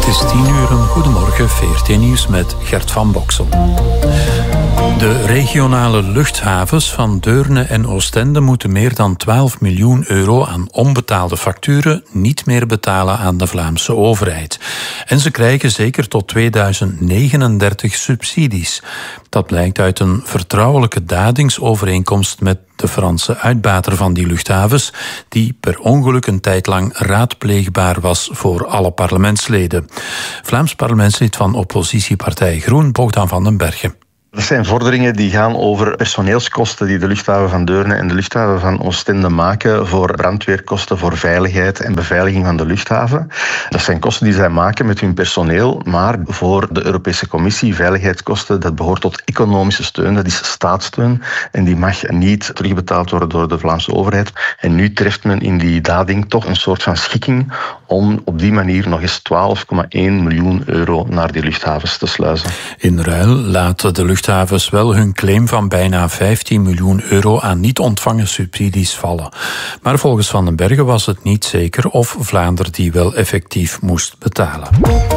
Het is 10:00, een goedemorgen, VRT Nieuws met Gert van Boksel. De regionale luchthavens van Deurne en Oostende moeten meer dan 12 miljoen euro aan onbetaalde facturen niet meer betalen aan de Vlaamse overheid. En ze krijgen zeker tot 2039 subsidies. Dat blijkt uit een vertrouwelijke dadingsovereenkomst met de Franse uitbater van die luchthavens, die per ongeluk een tijd lang raadpleegbaar was voor alle parlementsleden. Vlaams parlementslid van oppositiepartij Groen, Bogdan van den Bergen. Dat zijn vorderingen die gaan over personeelskosten die de luchthaven van Deurne en de luchthaven van Oostende maken voor brandweerkosten, voor veiligheid en beveiliging van de luchthaven. Dat zijn kosten die zij maken met hun personeel, maar voor de Europese Commissie, veiligheidskosten, dat behoort tot economische steun, dat is staatssteun en die mag niet terugbetaald worden door de Vlaamse overheid. En nu treft men in die dading toch een soort van schikking om op die manier nog eens 12,1 miljoen euro naar die luchthavens te sluizen. In ruil laten de luchthavens wel hun claim van bijna 15 miljoen euro aan niet ontvangen subsidies vallen. Maar volgens Van den Bergen was het niet zeker of Vlaanderen die wel effectief moest betalen.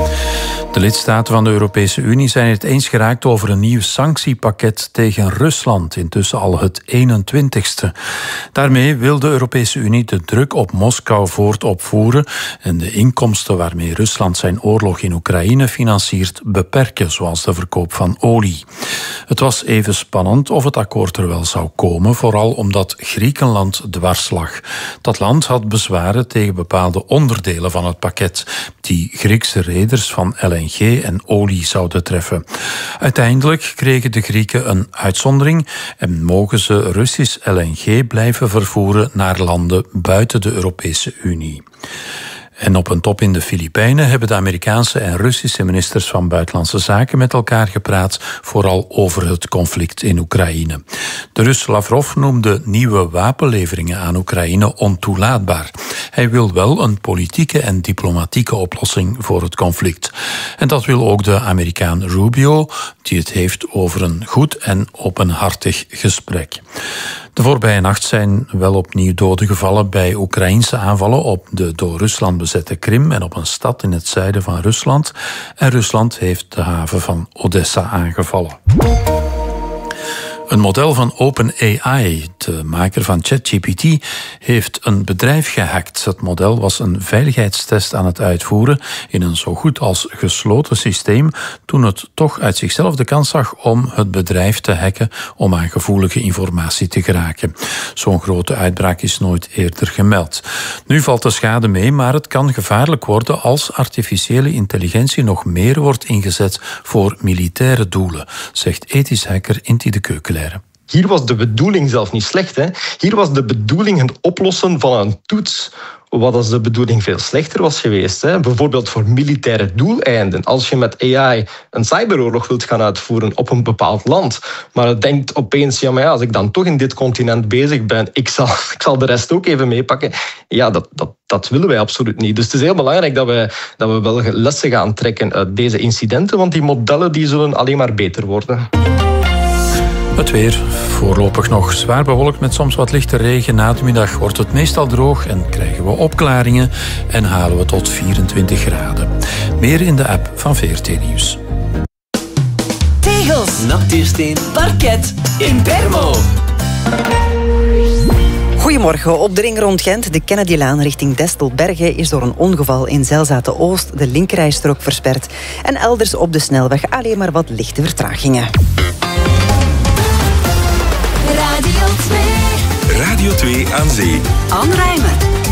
De lidstaten van de Europese Unie zijn het eens geraakt over een nieuw sanctiepakket tegen Rusland, intussen al het 21ste. Daarmee wil de Europese Unie de druk op Moskou voortopvoeren en de inkomsten waarmee Rusland zijn oorlog in Oekraïne financiert beperken, zoals de verkoop van olie. Het was even spannend of het akkoord er wel zou komen, vooral omdat Griekenland dwars lag. Dat land had bezwaren tegen bepaalde onderdelen van het pakket, die Griekse reders van LNG en olie zouden treffen. Uiteindelijk kregen de Grieken een uitzondering en mogen ze Russisch LNG blijven vervoeren naar landen buiten de Europese Unie. En op een top in de Filipijnen hebben de Amerikaanse en Russische ministers van Buitenlandse Zaken met elkaar gepraat, vooral over het conflict in Oekraïne. De Rus Lavrov noemde nieuwe wapenleveringen aan Oekraïne ontoelaatbaar. Hij wil wel een politieke en diplomatieke oplossing voor het conflict. En dat wil ook de Amerikaan Rubio, die het heeft over een goed en openhartig gesprek. De voorbije nacht zijn wel opnieuw doden gevallen bij Oekraïnse aanvallen op de door Rusland bezette Krim en op een stad in het zuiden van Rusland. En Rusland heeft de haven van Odessa aangevallen. Een model van OpenAI, de maker van ChatGPT, heeft een bedrijf gehackt. Het model was een veiligheidstest aan het uitvoeren in een zo goed als gesloten systeem, toen het toch uit zichzelf de kans zag om het bedrijf te hacken om aan gevoelige informatie te geraken. Zo'n grote uitbraak is nooit eerder gemeld. Nu valt de schade mee, maar het kan gevaarlijk worden als artificiële intelligentie nog meer wordt ingezet voor militaire doelen, zegt ethisch hacker Inti de Keukenlijn. Hier was de bedoeling zelf niet slecht. Hè? Hier was de bedoeling het oplossen van een toets, wat als de bedoeling veel slechter was geweest. Hè? Bijvoorbeeld voor militaire doeleinden. Als je met AI een cyberoorlog wilt gaan uitvoeren op een bepaald land, maar het denkt opeens, ja, maar ja, als ik dan toch in dit continent bezig ben, ik zal de rest ook even meepakken. Ja, dat willen wij absoluut niet. Dus het is heel belangrijk dat we wel lessen gaan trekken uit deze incidenten, want die modellen die zullen alleen maar beter worden. Het weer, voorlopig nog zwaar bewolkt met soms wat lichte regen. Na de middag wordt het meestal droog en krijgen we opklaringen en halen we tot 24 graden. Meer in de app van VRT Nieuws. Tegels, natuursteen, parket, Impermo. Goedemorgen. Op de ring rond Gent, de Kennedylaan richting Destelbergen, is door een ongeval in Zelzate-Oost de linkerrijstrook versperd. En elders op de snelweg alleen maar wat lichte vertragingen. Radio 2 Radio 2 aan zee. Anne Rijmen.